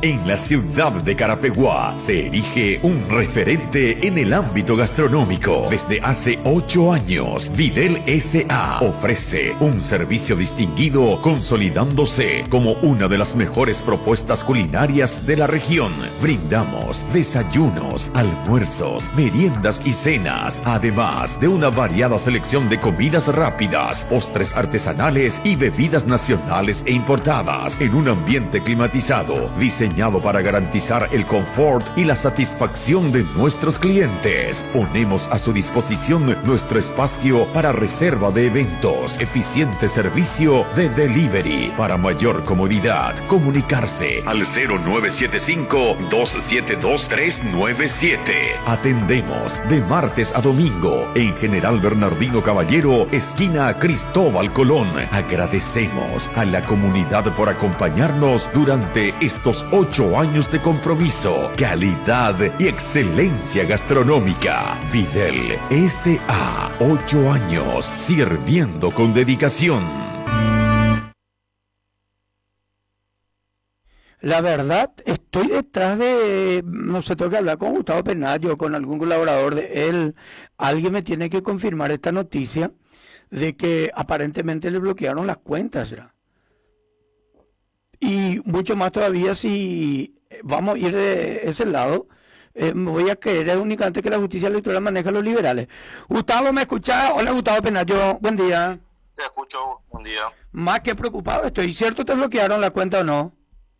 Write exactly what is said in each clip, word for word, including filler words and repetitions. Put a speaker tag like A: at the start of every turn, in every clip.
A: En la ciudad de Carapeguá se erige un referente en el ámbito gastronómico. Desde hace ocho años, Videl S A ofrece un servicio distinguido, consolidándose como una de las mejores propuestas culinarias de la región. Brindamos desayunos, almuerzos, meriendas y cenas, además de una variada selección de comidas rápidas, postres artesanales y bebidas nacionales e importadas en un ambiente climatizado, diseñado para garantizar el confort y la satisfacción de nuestros clientes. Ponemos a su disposición nuestro espacio para reserva de eventos, eficiente servicio de delivery. Para mayor comodidad, comunicarse al cero nueve siete cinco, dos siete dos, tres nueve siete. Atendemos de martes a domingo en General Bernardino Caballero, esquina Cristóbal Colón. Agradecemos a la comunidad por acompañarnos durante estos ocho años de compromiso, calidad y excelencia gastronómica. Videl S A, ocho años sirviendo con dedicación.
B: La verdad, estoy detrás de, no sé, tengo que hablar con Gustavo Penayo, con algún colaborador de él. Alguien me tiene que confirmar esta noticia de que aparentemente le bloquearon las cuentas ya. Y mucho más todavía si vamos a ir de ese lado, eh, voy a creer únicamente que la justicia electoral maneja a los liberales. Gustavo, ¿me escuchás? Hola, Gustavo Penayo, buen día.
C: Te escucho, buen día.
B: Más que preocupado estoy. ¿Cierto te bloquearon la cuenta o no?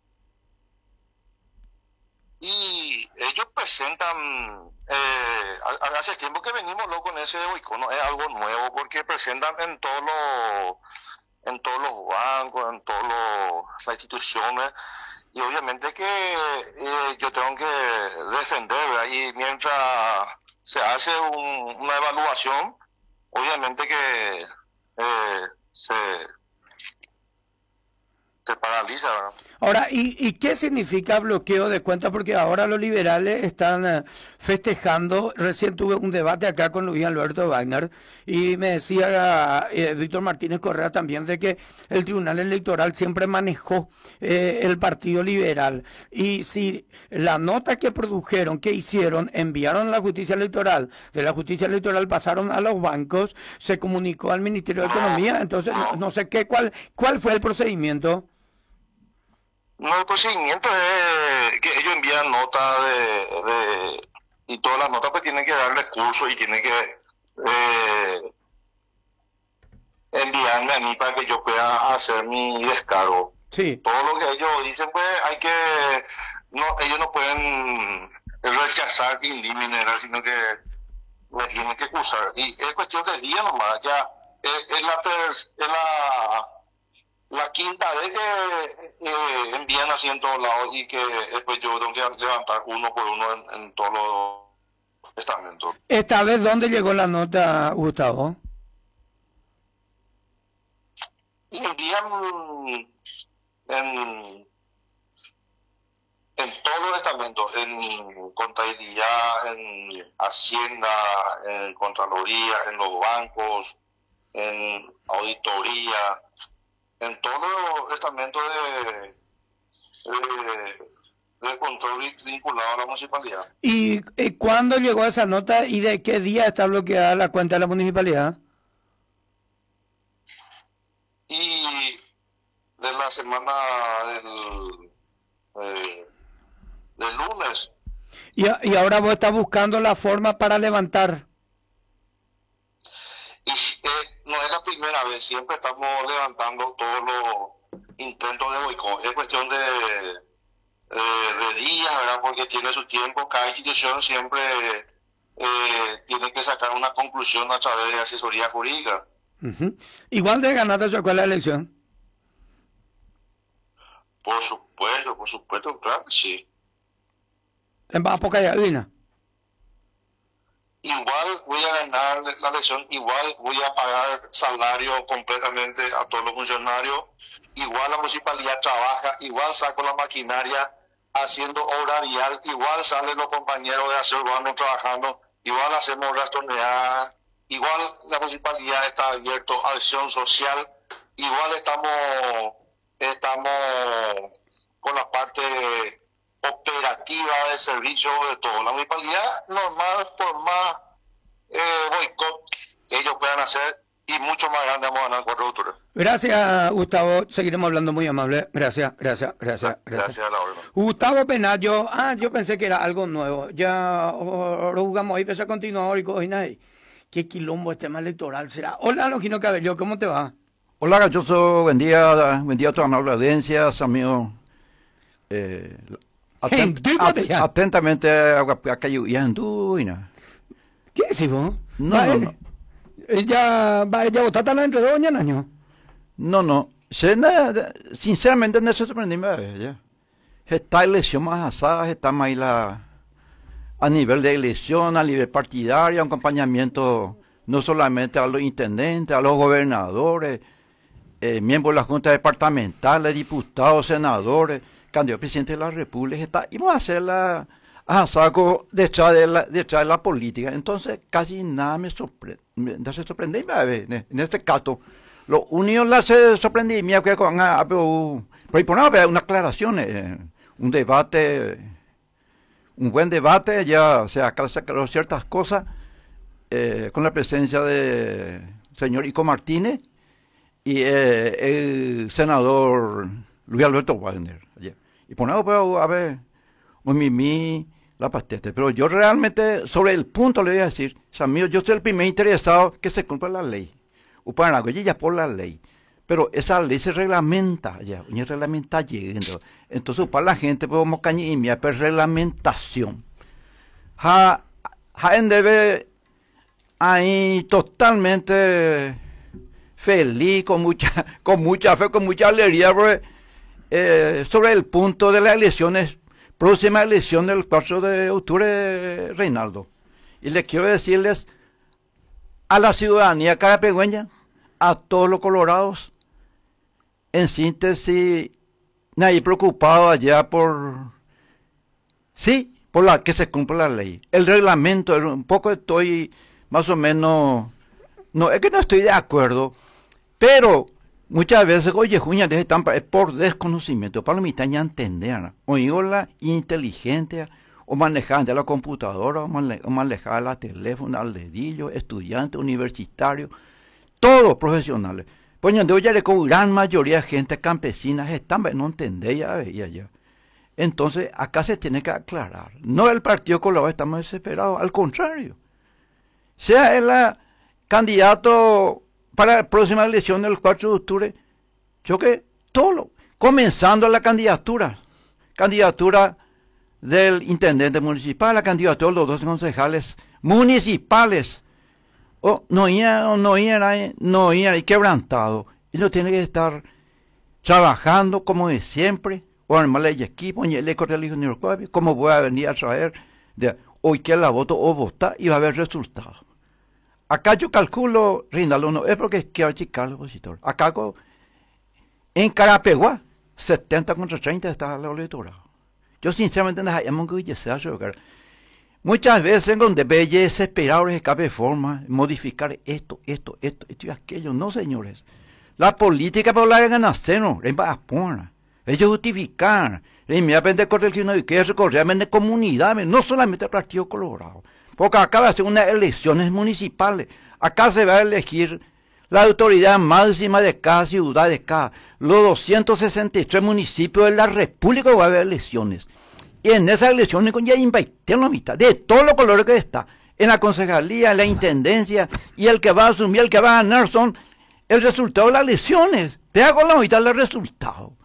C: Y ellos presentan, eh, hace tiempo que venimos luego con ese boicot, no es algo nuevo, porque presentan en todos los, en todos los bancos, en todas las instituciones, y obviamente que eh, yo tengo que defender, ¿verdad? Y mientras se hace un, una evaluación, obviamente que eh, se, se paraliza, ¿verdad?
B: Ahora, ¿y, ¿y qué significa bloqueo de cuentas? Porque ahora los liberales están eh, festejando. Recién tuve un debate acá con Luis Alberto Wagner y me decía eh, Víctor Martínez Correa también de que el Tribunal Electoral siempre manejó eh, el Partido Liberal. Y si la nota que produjeron, que hicieron, enviaron a la justicia electoral, de la justicia electoral pasaron a los bancos, se comunicó al Ministerio de Economía, entonces no, no sé qué, cuál, cuál fue el procedimiento.
C: No, el procedimiento es que ellos envían nota de, de y todas las notas pues tienen que dar recursos y tienen que eh, enviarme a mí para que yo pueda hacer mi descargo.
B: Sí.
C: Todo lo que ellos dicen pues hay que, no, ellos no pueden rechazar in limine, sino que me tienen que acusar. Y es cuestión de día nomás, ya es, es la ter, es la La quinta vez que eh, envían así en todos lados y que después yo tengo que levantar uno por uno en, en todos los estamentos.
B: ¿Esta vez dónde llegó la nota, Gustavo?
C: Y envían en, en todos los estamentos, en contabilidad, en Hacienda, en Contraloría, en los bancos, en auditoría, en todos los estamentos de, de, de control vinculado a la municipalidad.
B: ¿Y, ¿Y cuándo llegó esa nota y de qué día está bloqueada la cuenta de la municipalidad?
C: Y de la semana del, eh, del lunes.
B: Y, y ahora vos estás buscando la forma para levantar.
C: Y eh, no es la primera vez, siempre estamos levantando todos los intentos de boicot. Es cuestión de, de, de días, ¿verdad? Porque tiene su tiempo. Cada institución siempre eh, tiene que sacar una conclusión a través de asesoría jurídica.
B: Uh-huh. Igual de ganada se fue la elección.
C: Por supuesto, por supuesto, claro que sí.
B: En Baja y Adivina.
C: Igual voy a ganar la elección, igual voy a pagar salario completamente a todos los funcionarios, igual la municipalidad trabaja, igual saco la maquinaria haciendo obra vial, igual salen los compañeros de aseo urbano trabajando, igual hacemos rastroneada, igual la municipalidad está abierta a acción social, igual estamos, estamos con la parte de servicio de todo. La municipalidad normal, por más eh, boicot que ellos puedan hacer, y mucho más grande vamos a ganar el cuatro de octubre.
B: Gracias, Gustavo. Seguiremos hablando, muy amable. Gracias, gracias, gracias. Gracias,
C: gracias a la orden.
B: Gustavo Penayo. Ah, yo pensé que era algo nuevo. Ya ahora jugamos ahí, pese a continuar y cosas. ¿Qué quilombo este tema electoral será? Hola, Longino Cabello, ¿cómo te va?
D: Hola, Galloso. Buen día, buen día a todas las audiencias, amigos. Eh, atent, at, atentamente acá yendo y nada.
B: ¿Qué decís vos?
D: No,
B: va,
D: no,
B: eh,
D: no.
B: ¿Ya, va, ya votaste la entre dos doña Naño?
D: No, no. Se, na, sinceramente no se sorprendí ya. Esta elección más asada, está más ahí la, a nivel de elección, a nivel partidario, acompañamiento no solamente a los intendentes, a los gobernadores, eh, miembros de las juntas departamentales, diputados, senadores, candidato a presidente de la República, está, y vamos a hacer la a saco detrás de la, detrás de la política. Entonces casi nada me sorprende, no se sorprende en, en este caso. Lo único que se sorprende es que con a, pero por una aclaración, eh, un debate, un buen debate, ya se aclararon ciertas cosas eh, con la presencia de señor Ico Martínez y eh, el senador Luis Alberto Wagner. Yeah. Y ponemos pues, a ver, un mimi, la pastete. Pero yo realmente, sobre el punto le voy a decir, amigos, yo soy el primer interesado que se cumpla la ley. O para algo, ya por la ley. Pero esa ley se reglamenta, ya, y reglamenta llegando. Entonces, para la gente, podemos cañar, pero reglamentación. Ja, ja, en debe, ahí totalmente feliz, con mucha, con mucha fe, con mucha alegría, porque, eh, sobre el punto de las elecciones, próxima elección del cuatro de octubre, Reinaldo. Y le quiero decirles a la ciudadanía carapegüeña, a todos los colorados, en síntesis, nadie preocupado allá por, sí, por la que se cumpla la ley. El reglamento, un poco estoy más o menos, no, es que no estoy de acuerdo, pero muchas veces, oye, Juña, están es por desconocimiento, para la mitad ya entender, o la inteligencia, o manejar de la computadora, o, mane o manejar la teléfono, al dedillo, estudiantes, universitarios, todos profesionales. Pues yo ya le con gran mayoría de gente campesina, están, no entendé ya, veía ya. Entonces, acá se tiene que aclarar. No el Partido Colorado estamos desesperados, al contrario. Sea el candidato para la próxima elección del cuatro de octubre, yo que todo, lo, comenzando la candidatura, candidatura del intendente municipal, la candidatura de los dos concejales municipales, o no iba, no iba, no iba, y quebrantado, y no tiene que estar trabajando como de siempre, o armarle el equipo, y el eco religioso, como voy a venir a traer, de, hoy que la voto o votar, y va a haber resultados. Acá yo calculo, Reinaldo, no es porque quiero achicar al opositor. Acá en Carapeguá, setenta contra treinta está el electorado. Yo sinceramente no sabemos que se hace. Muchas veces donde ve desesperados escape de forma, modificar esto, esto, esto, esto y aquello. No, señores. La política por la ganaceno, es para pona. Ellos justificar. Y me aprende corregir y que recorrer de comunidades, no solamente el Partido Colorado. Porque acá va a ser unas elecciones municipales. Acá se va a elegir la autoridad máxima de cada ciudad, de cada. Los doscientos sesenta y tres municipios de la República va a haber elecciones. Y en esas elecciones ya inviten la mitad, de todos los colores que está. En la concejalía, en la intendencia, y el que va a asumir, el que va a ganar son el resultado de las elecciones. Te hago la mitad del resultado.